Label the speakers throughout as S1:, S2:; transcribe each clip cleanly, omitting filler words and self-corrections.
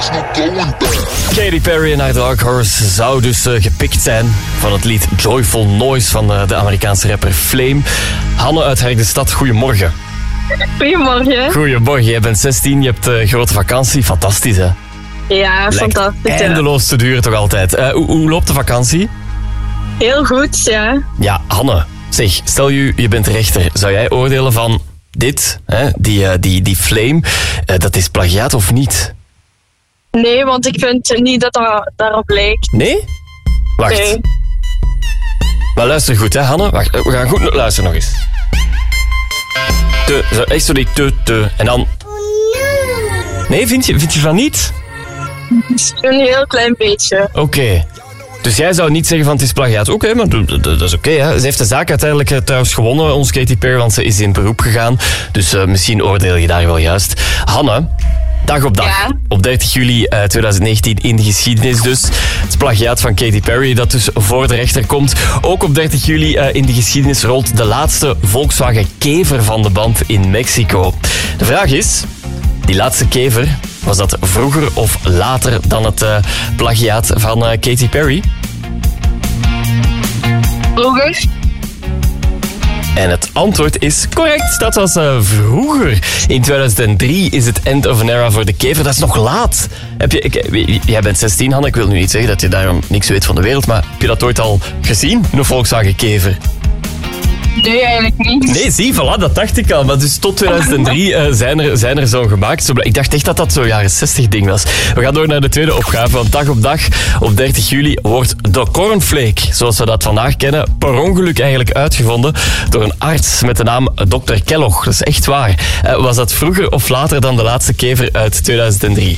S1: Katy Perry en haar Dark Horse zou dus gepikt zijn van het lied Joyful Noise van de Amerikaanse rapper Flame. Hanne uit Herkdestad, goedemorgen.
S2: Goedemorgen.
S1: Goedemorgen, jij bent 16, je hebt grote vakantie. Fantastisch, hè?
S2: Ja,
S1: Lijkt
S2: fantastisch.
S1: eindeloos te duren toch altijd. Hoe loopt de vakantie?
S2: Heel goed, ja.
S1: Ja, Hanne, zeg, stel je bent rechter. Zou jij oordelen van dit, hè, die Flame, dat is plagiaat of niet?
S2: Nee, want ik vind niet dat dat daarop lijkt.
S1: Nee? Wacht.
S2: Nee.
S1: Maar luister goed, hè, Hanne. Wacht, we gaan goed luisteren nog eens. Echt zo die te. En dan... Nee, vind je van niet?
S2: Een heel klein beetje.
S1: Oké. Dus jij zou niet zeggen van het is plagiaat. Oké, maar dat is oké, hè. Ze heeft de zaak uiteindelijk trouwens gewonnen, ons Katy Perry, want ze is in beroep gegaan. Dus misschien oordeel je daar wel juist. Hanne, dag op dag.
S2: Ja.
S1: Op 30 juli 2019 in de geschiedenis dus. Het plagiaat van Katy Perry dat dus voor de rechter komt. Ook op 30 juli in de geschiedenis rolt de laatste Volkswagen Kever van de band in Mexico. De vraag is, die laatste Kever, was dat vroeger of later dan het plagiaat van Katy Perry?
S2: Vroeger?
S1: En het antwoord is correct. Dat was vroeger. In 2003 is het end of an era voor de Kever. Dat is nog laat. Jij bent 16, Hanne. Ik wil nu niet zeggen dat je daarom niks weet van de wereld, maar heb je dat ooit al gezien? Een Volkswagen Kever?
S2: Nee, eigenlijk niet.
S1: Nee, zie, voilà, dat dacht ik al. Maar dus tot 2003 zijn er zo'n gemaakt. Ik dacht echt dat dat zo'n jaren 60 ding was. We gaan door naar de tweede opgave. Want dag op dag, op 30 juli, wordt de cornflake, zoals we dat vandaag kennen, per ongeluk eigenlijk uitgevonden door een arts met de naam Dr. Kellogg. Dat is echt waar. Was dat vroeger of later dan de laatste Kever uit 2003?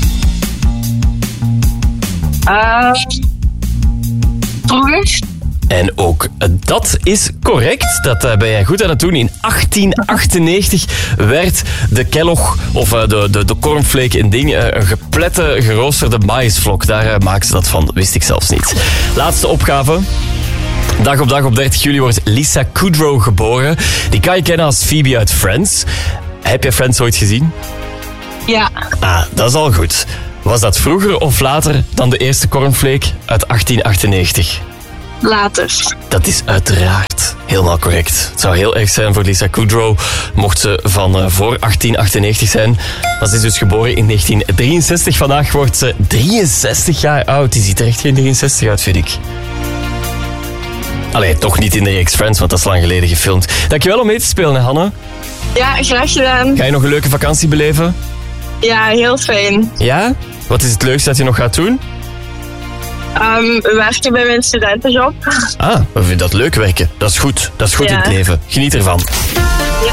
S2: Vroeger?
S1: En ook dat is correct. Dat ben jij goed aan het doen. In 1898 werd de Kellogg, of de cornflake, een ding. Een geplette, geroosterde maïsvlok. Daar maken ze dat van. Wist ik zelfs niet. Laatste opgave. Dag op dag op 30 juli wordt Lisa Kudrow geboren. Die kan je kennen als Phoebe uit Friends. Heb je Friends ooit gezien?
S2: Ja.
S1: Ah, dat is al goed. Was dat vroeger of later dan de eerste cornflake uit 1898?
S2: Later.
S1: Dat is uiteraard helemaal correct. Het zou heel erg zijn voor Lisa Kudrow mocht ze van voor 1898 zijn. Maar ze is dus geboren in 1963. Vandaag wordt ze 63 jaar oud. Die ziet er echt geen 63 uit, vind ik. Allee, toch niet in de reeks Friends, want dat is lang geleden gefilmd. Dankjewel om mee te spelen, hè, Hanne.
S2: Ja, graag gedaan.
S1: Ga je nog een leuke vakantie beleven?
S2: Ja, heel fijn.
S1: Ja? Wat is het leukste dat je nog gaat doen?
S2: Werken bij mijn studentenjob.
S1: Ah, we vinden dat leuk werken. Dat is goed. Dat is goed in het leven. Geniet ervan.